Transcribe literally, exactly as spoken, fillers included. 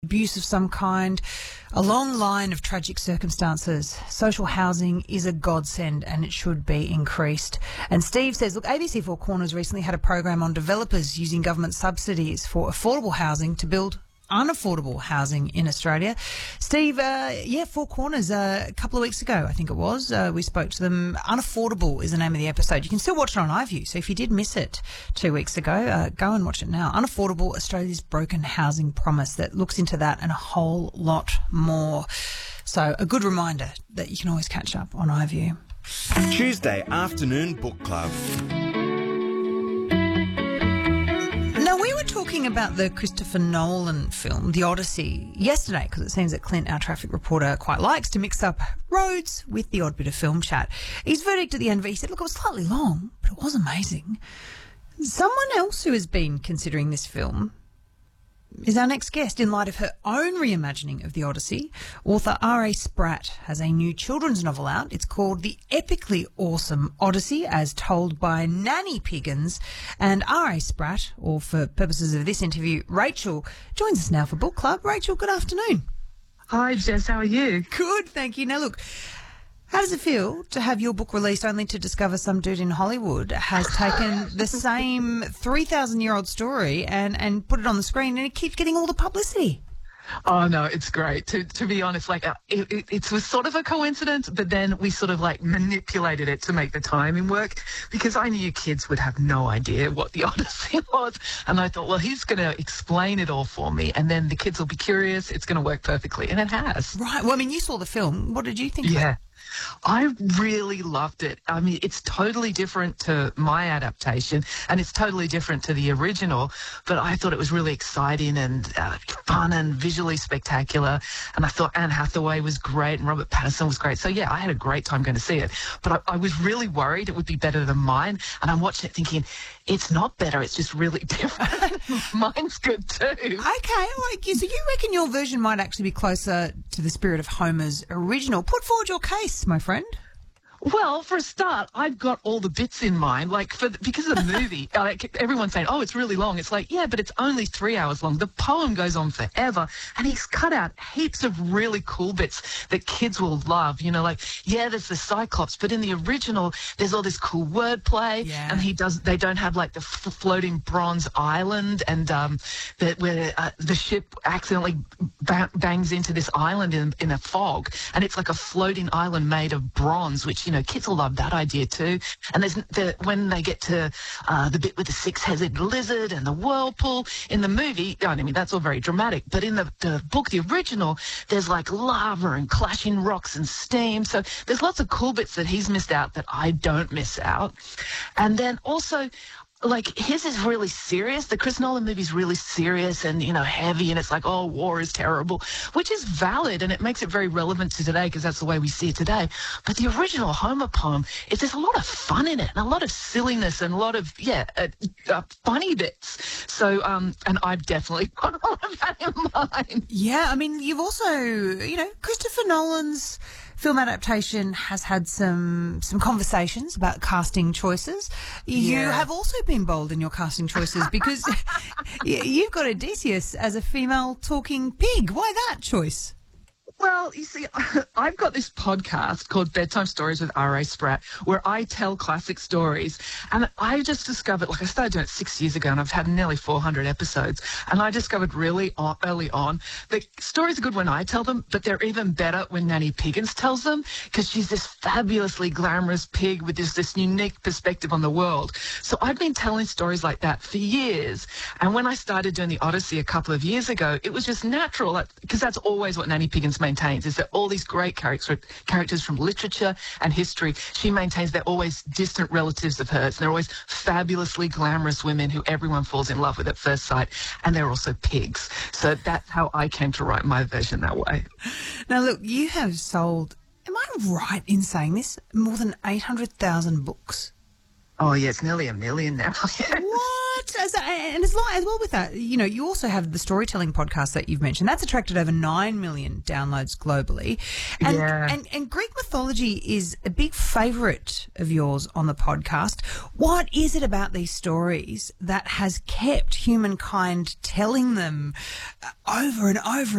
abuse of some kind, a long line of tragic circumstances. Social housing is a godsend and it should be increased. And Steve says, look, A B C Four Corners recently had a program on developers using government subsidies for affordable housing to build unaffordable housing in Australia. Steve, uh, yeah, Four Corners, uh, a couple of weeks ago, I think it was, uh, we spoke to them. Unaffordable is the name of the episode. You can still watch it on iView, so if you did miss it two weeks ago, uh, go and watch it now. Unaffordable, Australia's broken housing promise, that looks into that and a whole lot more. So a good reminder that you can always catch up on iView. Tuesday afternoon book club. Now, we were talking about the Christopher Nolan film, The Odyssey, yesterday, because it seems that Clint, our traffic reporter, quite likes to mix up roads with the odd bit of film chat. His verdict at the end of it, he said, look, it was slightly long, but it was amazing. Someone else who has been considering this film is our next guest. In light of her own reimagining of The Odyssey, author R A Spratt has a new children's novel out. It's called The Epically Awesome Odyssey, as told by Nanny Piggins. And R A Spratt, or for purposes of this interview, Rachel, joins us now for Book Club. Rachel, good afternoon. Hi, Jess. How are you? Good, thank you. Now, look, how does it feel to have your book released only to discover some dude in Hollywood has taken the same three thousand year old story and, and put it on the screen and it keeps getting all the publicity? Oh, no, it's great. To to be honest, like, uh, it, it, it was sort of a coincidence, but then we sort of, like, manipulated it to make the timing work, because I knew kids would have no idea what The Odyssey was. And I thought, well, he's going to explain it all for me, and then the kids will be curious. It's going to work perfectly. And it has. Right. Well, I mean, you saw the film. What did you think? Yeah. Of it? I really loved it. I mean, it's totally different to my adaptation, and it's totally different to the original, but I thought it was really exciting and uh, fun and visually spectacular, and I thought Anne Hathaway was great and Robert Pattinson was great. So, yeah, I had a great time going to see it, but I, I was really worried it would be better than mine, and I'm watching it thinking, it's not better, it's just really different. Mine's good too. Okay, all right. So you reckon your version might actually be closer to the spirit of Homer's original. Put forward your case, my friend. Well, for a start, I've got all the bits in mind. Like, for the, because of the movie, like, everyone's saying, oh, it's really long. It's like, yeah, but it's only three hours long. The poem goes on forever, and he's cut out heaps of really cool bits that kids will love. You know, like, yeah, there's the Cyclops, but in the original, there's all this cool wordplay, yeah. and he does. They don't have, like, the f- floating bronze island, and um, the, where uh, the ship accidentally ba- bangs into this island in, in a fog, and it's like a floating island made of bronze, which, you know, kids will love that idea too. And there's the, when they get to uh, the bit with the six-headed lizard and the whirlpool in the movie, I mean, that's all very dramatic. But in the, the book, the original, there's like lava and clashing rocks and steam. So there's lots of cool bits that he's missed out that I don't miss out. And then also, like, his is really serious. The Chris Nolan movie's really serious and, you know, heavy, and it's like, oh, war is terrible, which is valid, and it makes it very relevant to today because that's the way we see it today. But the original Homer poem, is there's a lot of fun in it and a lot of silliness and a lot of, yeah, uh, uh, funny bits. So, um, and I've definitely got all of that in mind. Yeah, I mean, you've also, you know, Christopher Nolan's film adaptation has had some some conversations about casting choices. You Yeah. have also been bold in your casting choices because y- you've got Odysseus as a female talking pig. Why that choice? Well, you see, I've got this podcast called Bedtime Stories with R A Spratt, where I tell classic stories. And I just discovered, like, I started doing it six years ago, and I've had nearly four hundred episodes. And I discovered really on, early on that stories are good when I tell them, but they're even better when Nanny Piggins tells them, because she's this fabulously glamorous pig with this, this unique perspective on the world. So I've been telling stories like that for years. And when I started doing The Odyssey a couple of years ago, it was just natural, because that's always what Nanny Piggins maintains, is that all these great characters, characters from literature and history, she maintains they're always distant relatives of hers, and they're always fabulously glamorous women who everyone falls in love with at first sight, and they're also pigs. So that's how I came to write my version that way. Now, look, you have sold, am I right in saying this, more than eight hundred thousand books? Oh, yeah, it's nearly a million now. What? As, and as, long, as well with that, you know, you also have the storytelling podcast that you've mentioned. That's attracted over nine million downloads globally. And, Yeah. and, and Greek mythology is a big favourite of yours on the podcast. What is it about these stories that has kept humankind telling them over and over